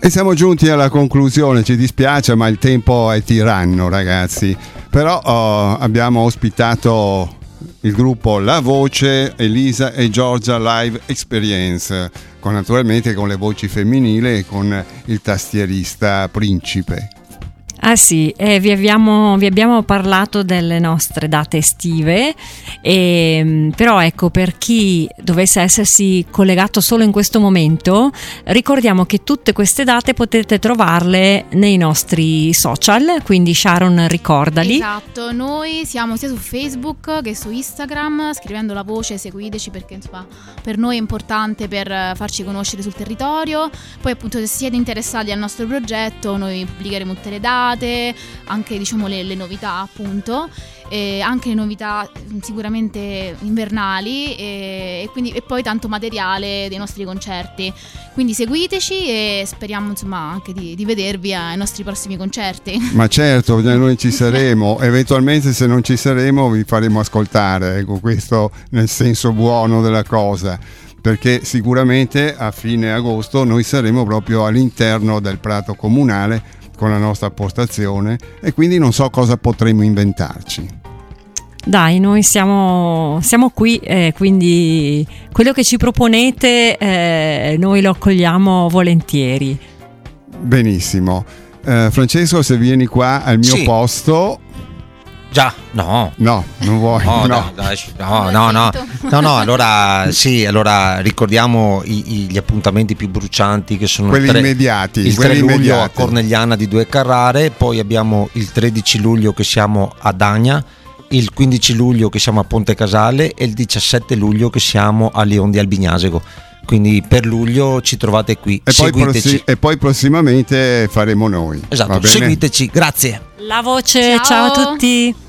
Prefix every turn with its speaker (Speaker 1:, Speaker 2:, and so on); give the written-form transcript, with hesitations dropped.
Speaker 1: E siamo giunti alla conclusione, ci dispiace ma il tempo è tiranno, ragazzi, però abbiamo ospitato il gruppo La Voce, Elisa e Giorgia Live Experience, naturalmente con le voci femminili e con il tastierista Principe.
Speaker 2: Ah sì, vi abbiamo parlato delle nostre date estive, però ecco, per chi dovesse essersi collegato solo in questo momento, ricordiamo che tutte queste date potete trovarle nei nostri social, quindi Sharon, ricordali.
Speaker 3: Esatto, noi siamo sia su Facebook che su Instagram, scrivendo La Voce seguiteci, perché insomma per noi è importante per farci conoscere sul territorio. Poi appunto, se siete interessati al nostro progetto, noi pubblicheremo tutte le date, anche diciamo le novità appunto, anche le novità sicuramente invernali, e poi tanto materiale dei nostri concerti, quindi seguiteci e speriamo insomma anche di vedervi ai nostri prossimi concerti. Ma certo, noi ci saremo, eventualmente se non ci saremo vi faremo ascoltare, ecco, questo nel senso buono della cosa, perché sicuramente a fine agosto noi saremo proprio all'interno del prato comunale con la nostra postazione, e quindi non so cosa potremo inventarci. Dai, noi siamo qui, quindi quello che ci proponete noi lo accogliamo volentieri. Benissimo. Francesco, se vieni qua al mio posto.
Speaker 4: Già, no, non
Speaker 1: vuoi.
Speaker 4: No, allora sì, allora ricordiamo gli appuntamenti più brucianti, che sono
Speaker 1: quelli immediati.
Speaker 4: Il 3 luglio a Cornegliana di 2 Carrare, poi abbiamo il 13 luglio che siamo a Dagna, il 15 luglio che siamo a Ponte Casale e il 17 luglio che siamo a Leon di Albignasego. Quindi per luglio ci trovate qui, seguiteci.
Speaker 1: E poi prossimamente faremo noi.
Speaker 4: Esatto, seguiteci, grazie.
Speaker 2: La Voce, ciao a tutti.